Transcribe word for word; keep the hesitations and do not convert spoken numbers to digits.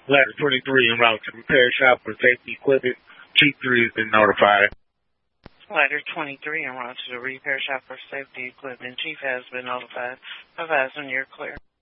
Ladder twenty-three en route to repair shop for safety equipment. Chief three has been notified. Ladder twenty-three en route to the repair shop for safety equipment. Chief has been notified. Advise when you're clear.